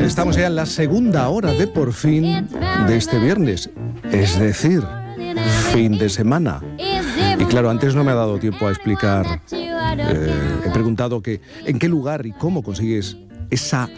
Estamos ya en la segunda hora de Por Fin de este viernes, es decir, fin de semana. Y claro, antes no me ha dado tiempo a explicar, he preguntado en qué lugar y cómo consigues esa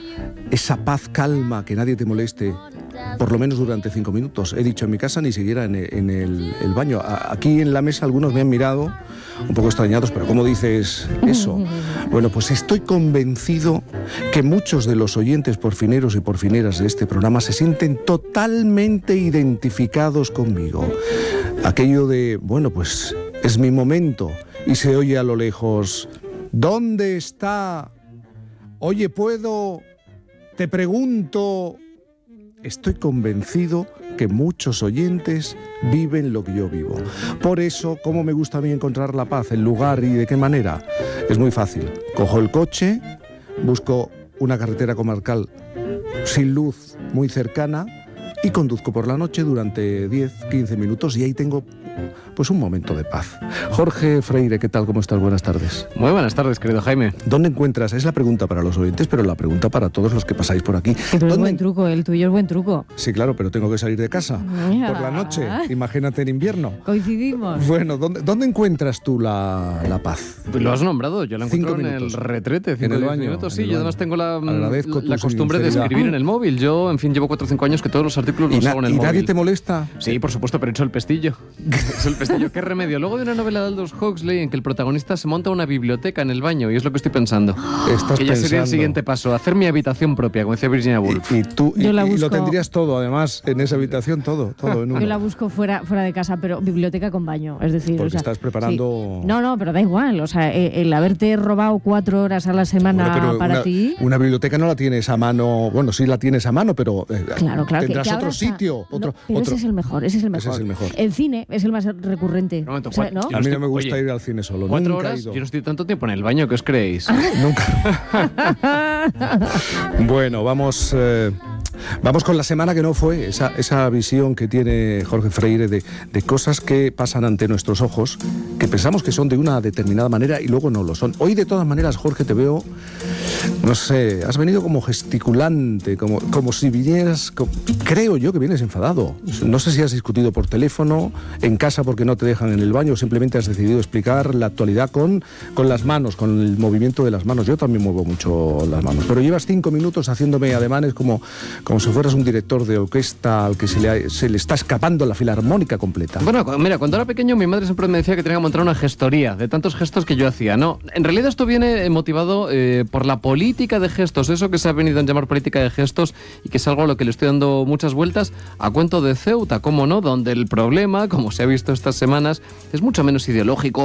paz, calma, que nadie te moleste, por lo menos durante 5 minutos. He dicho en mi casa, ni siquiera en el baño. Aquí en la mesa algunos me han mirado un poco extrañados, pero ¿cómo dices eso? Bueno, pues estoy convencido que muchos de los oyentes porfineros y porfineras de este programa se sienten totalmente identificados conmigo. Aquello de, bueno, pues es mi momento, y se oye a lo lejos: ¿dónde está? Oye, ¿puedo? Te pregunto. Estoy convencido que muchos oyentes viven lo que yo vivo. Por eso, ¿cómo me gusta a mí encontrar la paz, el lugar y de qué manera? Es muy fácil. Cojo el coche, busco una carretera comarcal sin luz, muy cercana, y conduzco por la noche durante 10-15 minutos y ahí tengo pues un momento de paz. Jorge Freire, ¿qué tal? ¿Cómo estás? Buenas tardes. Muy buenas tardes, querido Jaime. ¿Dónde encuentras? Es la pregunta para los oyentes, pero la pregunta para todos los que pasáis por aquí. Que es buen truco, el tuyo es buen truco. Sí, claro, pero tengo que salir de casa por la noche. Imagínate en invierno. Coincidimos. Bueno, ¿dónde encuentras tú la paz? Lo has nombrado, yo la encuentro en el retrete, 5 en el baño, minutos. Sí, yo además tengo la costumbre de sinceridad. escribir en el móvil. Yo, en fin, llevo 4 o 5 años que todos los artículos los hago en el móvil. ¿Y nadie te molesta? Sí, por supuesto, pero he hecho el pestillo. Es el pestillo, qué remedio. Luego de una novela de Aldous Huxley en que el protagonista se monta una biblioteca en el baño, y es lo que estoy pensando. Estás que ya pensando. sería el siguiente paso, hacer mi habitación propia, como decía Virginia Woolf. Y lo tendrías todo, además, en esa habitación, todo en uno. Yo la busco fuera de casa, pero biblioteca con baño, es decir... Porque estás preparando... Sí. No, pero da igual, o sea, el haberte robado 4 horas a la semana para ti... Una biblioteca no la tienes a mano, bueno, sí la tienes a mano, pero claro, tendrás que otro sitio. Pero ese es el mejor, ese es el mejor. El cine es el más recurrente. Momento, ¿no? A mí no me gusta ir al cine solo. 4 Nunca horas, he ido. yo no estoy tanto tiempo en el baño, ¿qué os creéis? Nunca. Bueno, vamos con la semana que no fue, esa visión que tiene Jorge Freire de cosas que pasan ante nuestros ojos, que pensamos que son de una determinada manera y luego no lo son. Hoy, de todas maneras, Jorge, te veo, no sé, has venido como gesticulante, como si vinieras, creo yo que vienes enfadado. No sé si has discutido por teléfono, en casa porque no te dejan en el baño, o simplemente has decidido explicar la actualidad con las manos, con el movimiento de las manos. Yo también muevo mucho las manos, pero llevas 5 minutos haciéndome ademanes como si fueras un director de orquesta al que se le está escapando la filarmónica completa. Bueno, mira, cuando era pequeño mi madre siempre me decía que tenía que montar una gestoría de tantos gestos que yo hacía. No, en realidad esto viene motivado por la política de gestos, eso que se ha venido a llamar política de gestos, y que es algo a lo que le estoy dando muchas vueltas a cuento de Ceuta, cómo no, donde el problema, como se ha visto estas semanas, es mucho menos ideológico